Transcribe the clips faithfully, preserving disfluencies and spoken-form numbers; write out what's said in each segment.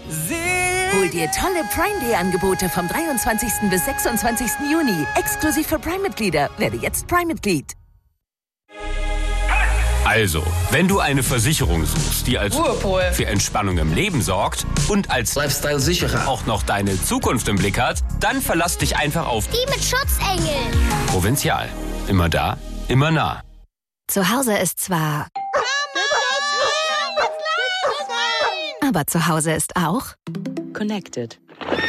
Hol dir tolle Prime Day Angebote vom dreiundzwanzigsten bis sechsundzwanzigsten Juni. Exklusiv für Prime-Mitglieder. Werde jetzt Prime-Mitglied. Also, wenn du eine Versicherung suchst, die als Ruhepol für Entspannung im Leben sorgt und als Lifestyle-Sicherer auch noch deine Zukunft im Blick hat, dann verlass dich einfach auf die mit Schutzengel. Provinzial. Immer da, immer nah. Zu Hause ist zwar... Aber zu Hause ist auch... Connected.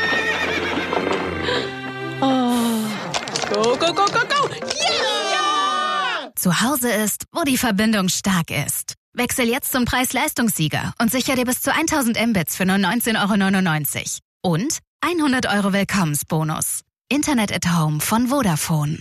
Oh. Go, go, go, go, go! Yeah! Zu Hause ist, wo die Verbindung stark ist. Wechsel jetzt zum Preis-Leistungssieger und sicher dir bis zu tausend Mbits für nur neunzehn Euro neunundneunzig. Und hundert Euro Willkommensbonus. Internet at Home von Vodafone.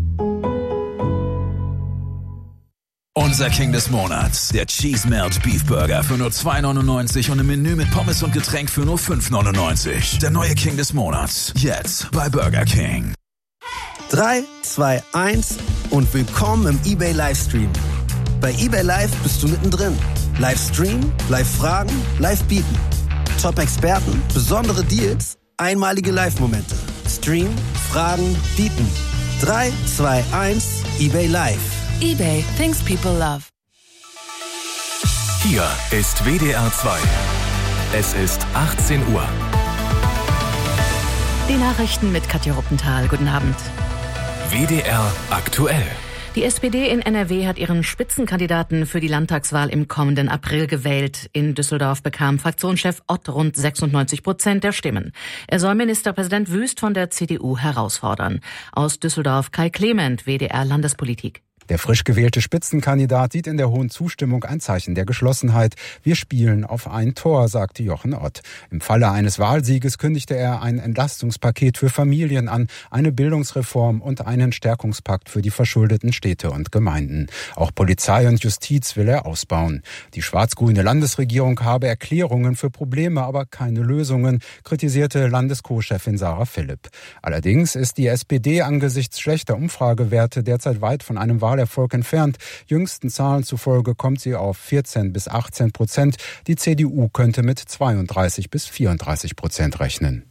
Unser King des Monats, der Cheese Melt Beef Burger für nur zwei neunundneunzig und im Menü mit Pommes und Getränk für nur fünf neunundneunzig. Der neue King des Monats, jetzt bei Burger King. drei, zwei, eins und willkommen im eBay Livestream. Bei eBay Live bist du mittendrin. Livestream, Live-Fragen, Live-Bieten. Top-Experten, besondere Deals, einmalige Live-Momente. Stream, Fragen, Bieten. drei, zwei, eins, eBay Live. eBay, things people love. Hier ist W D R zwei. Es ist achtzehn Uhr. Die Nachrichten mit Katja Ruppenthal. Guten Abend. W D R aktuell. Die S P D in N R W hat ihren Spitzenkandidaten für die Landtagswahl im kommenden April gewählt. In Düsseldorf bekam Fraktionschef Ott rund sechsundneunzig Prozent der Stimmen. Er soll Ministerpräsident Wüst von der C D U herausfordern. Aus Düsseldorf Kai Clement, W D R Landespolitik. Der frisch gewählte Spitzenkandidat sieht in der hohen Zustimmung ein Zeichen der Geschlossenheit. Wir spielen auf ein Tor, sagte Jochen Ott. Im Falle eines Wahlsieges kündigte er ein Entlastungspaket für Familien an, eine Bildungsreform und einen Stärkungspakt für die verschuldeten Städte und Gemeinden. Auch Polizei und Justiz will er ausbauen. Die schwarz-grüne Landesregierung habe Erklärungen für Probleme, aber keine Lösungen, kritisierte Landesco-Chefin Sarah Philipp. Allerdings ist die S P D angesichts schlechter Umfragewerte derzeit weit von einem Wahl Erfolg entfernt. Jüngsten Zahlen zufolge kommt sie auf vierzehn bis achtzehn Prozent. Die C D U könnte mit zweiunddreißig bis vierunddreißig Prozent rechnen.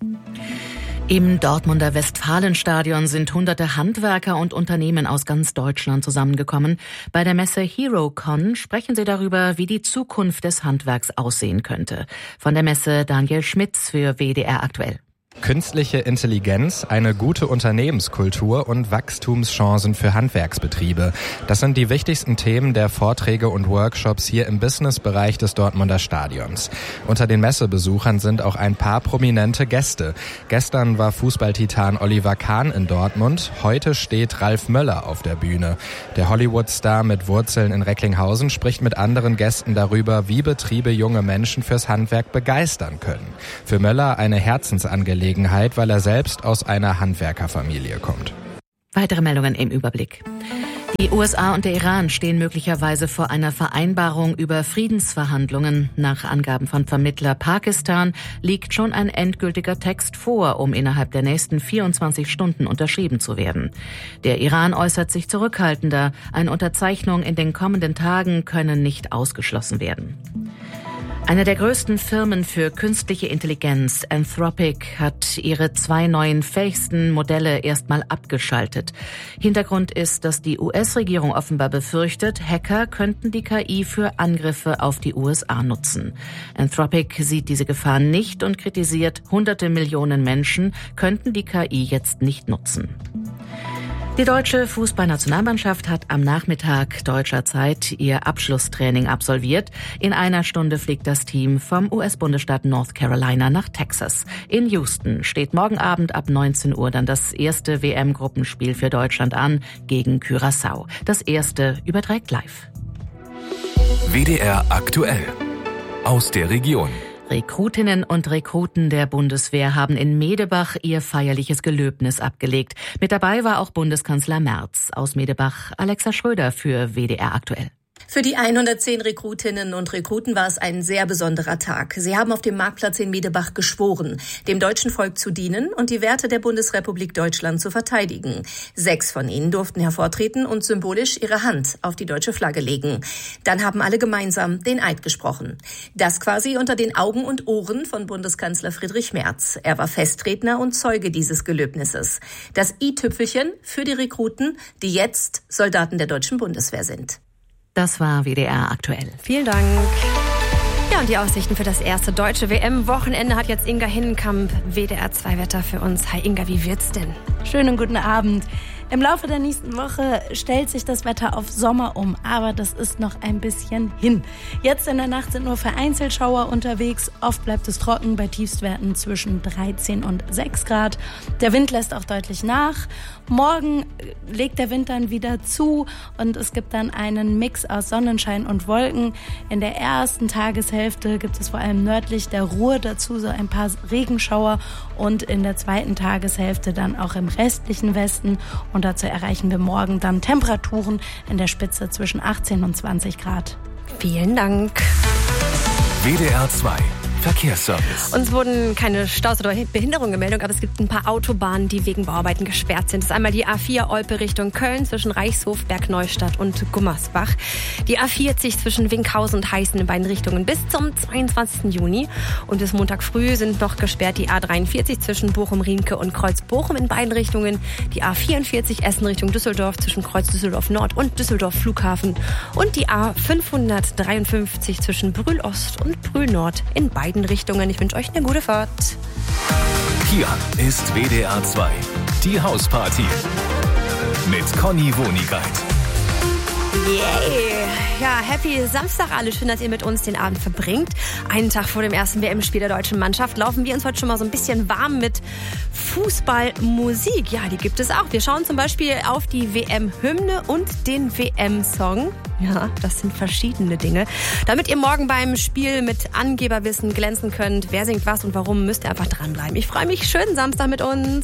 Im Dortmunder Westfalenstadion sind hunderte Handwerker und Unternehmen aus ganz Deutschland zusammengekommen. Bei der Messe HeroCon sprechen sie darüber, wie die Zukunft des Handwerks aussehen könnte. Von der Messe Daniel Schmitz für W D R aktuell. Künstliche Intelligenz, eine gute Unternehmenskultur und Wachstumschancen für Handwerksbetriebe. Das sind die wichtigsten Themen der Vorträge und Workshops hier im Businessbereich des Dortmunder Stadions. Unter den Messebesuchern sind auch ein paar prominente Gäste. Gestern war Fußballtitan Oliver Kahn in Dortmund. Heute steht Ralf Möller auf der Bühne. Der Hollywood-Star mit Wurzeln in Recklinghausen spricht mit anderen Gästen darüber, wie Betriebe junge Menschen fürs Handwerk begeistern können. Für Möller eine Herzensangelegenheit, weil er selbst aus einer Handwerkerfamilie kommt. Weitere Meldungen im Überblick. Die U S A und der Iran stehen möglicherweise vor einer Vereinbarung über Friedensverhandlungen. Nach Angaben von Vermittler Pakistan liegt schon ein endgültiger Text vor, um innerhalb der nächsten vierundzwanzig Stunden unterschrieben zu werden. Der Iran äußert sich zurückhaltender. Eine Unterzeichnung in den kommenden Tagen könne nicht ausgeschlossen werden. Eine der größten Firmen für künstliche Intelligenz, Anthropic, hat ihre zwei neuen fähigsten Modelle erstmal abgeschaltet. Hintergrund ist, dass die U S-Regierung offenbar befürchtet, Hacker könnten die K I für Angriffe auf die U S A nutzen. Anthropic sieht diese Gefahr nicht und kritisiert, hunderte Millionen Menschen könnten die K I jetzt nicht nutzen. Die deutsche Fußballnationalmannschaft hat am Nachmittag deutscher Zeit ihr Abschlusstraining absolviert. In einer Stunde fliegt das Team vom U S-Bundesstaat North Carolina nach Texas. In Houston steht morgen Abend ab neunzehn Uhr dann das erste W M-Gruppenspiel für Deutschland an gegen Curaçao. Das erste überträgt live. W D R aktuell. Aus der Region. Rekrutinnen und Rekruten der Bundeswehr haben in Medebach ihr feierliches Gelöbnis abgelegt. Mit dabei war auch Bundeskanzler Merz. Aus Medebach Alexa Schröder für W D R aktuell. Für die hundertzehn Rekrutinnen und Rekruten war es ein sehr besonderer Tag. Sie haben auf dem Marktplatz in Medebach geschworen, dem deutschen Volk zu dienen und die Werte der Bundesrepublik Deutschland zu verteidigen. Sechs von ihnen durften hervortreten und symbolisch ihre Hand auf die deutsche Flagge legen. Dann haben alle gemeinsam den Eid gesprochen. Das quasi unter den Augen und Ohren von Bundeskanzler Friedrich Merz. Er war Festredner und Zeuge dieses Gelöbnisses. Das i-Tüpfelchen für die Rekruten, die jetzt Soldaten der deutschen Bundeswehr sind. Das war W D R aktuell. Vielen Dank. Ja, und die Aussichten für das erste deutsche W M-Wochenende hat jetzt Inga Hinnenkamp, W D R zwei Wetter für uns. Hi Inga, wie wird's denn? Schönen guten Abend. Im Laufe der nächsten Woche stellt sich das Wetter auf Sommer um, aber das ist noch ein bisschen hin. Jetzt in der Nacht sind nur vereinzelt Schauer unterwegs. Oft bleibt es trocken bei Tiefstwerten zwischen dreizehn und sechs Grad. Der Wind lässt auch deutlich nach. Morgen legt der Wind dann wieder zu und es gibt dann einen Mix aus Sonnenschein und Wolken. In der ersten Tageshälfte gibt es vor allem nördlich der Ruhr dazu so ein paar Regenschauer und in der zweiten Tageshälfte dann auch im restlichen Westen. Und dazu erreichen wir morgen dann Temperaturen in der Spitze zwischen achtzehn und zwanzig Grad. Vielen Dank. W D R zwei Verkehrsservice. Uns wurden keine Staus oder Behinderungen gemeldet, aber es gibt ein paar Autobahnen, die wegen Bauarbeiten gesperrt sind. Das ist einmal die A vier Olpe Richtung Köln zwischen Reichshof, Bergneustadt und Gummersbach. Die A vierzig zwischen Winkhausen und Heißen in beiden Richtungen bis zum zweiundzwanzigsten Juni. Und bis Montag früh sind noch gesperrt die A dreiundvierzig zwischen Bochum-Riemke und Kreuz-Bochum in beiden Richtungen. Die A vierundvierzig Essen Richtung Düsseldorf zwischen Kreuz Düsseldorf Nord und Düsseldorf Flughafen. Und die A fünfhundertdreiundfünfzig zwischen Brühl Ost und Brühl Nord in beiden Richtungen. Ich wünsche euch eine gute Fahrt. Hier ist W D R zwei, die Hausparty mit Conny Wonigkeit. Yay! Ja, happy Samstag alle. Schön, dass ihr mit uns den Abend verbringt. Einen Tag vor dem ersten W M-Spiel der deutschen Mannschaft laufen wir uns heute schon mal so ein bisschen warm mit Fußballmusik. Ja, die gibt es auch. Wir schauen zum Beispiel auf die W M-Hymne und den W M-Song. Ja, das sind verschiedene Dinge. Damit ihr morgen beim Spiel mit Angeberwissen glänzen könnt, wer singt was und warum, müsst ihr einfach dranbleiben. Ich freue mich. Schönen Samstag mit uns.